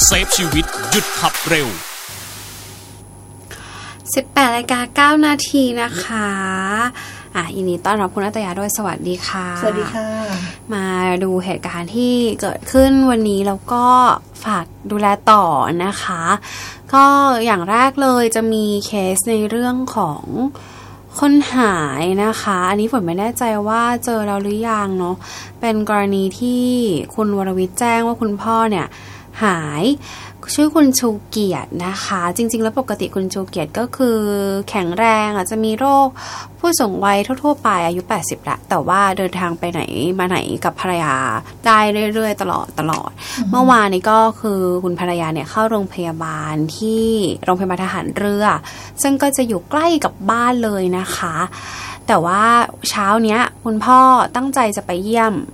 เซฟชีวิตหยุดขับเร็ว 18:09 นาทีนะคะยินดีต้อนรับคุณนัตยาด้วยสวัสดีค่ะสวัสดีค่ะมาดูเหตุการณ์ที่เกิดขึ้นวันนี้แล้วก็ฝากดูแลต่อนะคะก็อย่างแรกเลยจะมีเคสในเรื่องของคนหายนะคะอันนี้ฝนไม่แน่ใจว่าเจอแล้วหรือยังเนาะเป็นกรณีที่คุณวรวิทย์แจ้งว่าคุณพ่อเนี่ยหายชื่อคุณชูเกียรตินะคะจริงๆแล้วปกติคุณชูเกียรติก็คือแข็งแรงอาจจะมีโรคผู้สูงวัยทั่วๆไปอายุ80ละแต่ว่าเดินทางไปไหนมาไหนกับภรรยาได้เรื่อยๆตลอดเมื่อวานนี้ก็คือคุณภรรยาเนี่ยเข้าโรงพยาบาลที่โรงพยาบาลทหารเรือซึ่งก็จะอยู่ใกล้กับบ้านเลยนะคะแต่ว่าเช้าเนี้ยคุณพ่อตั้งใจจะไปเยี่ยม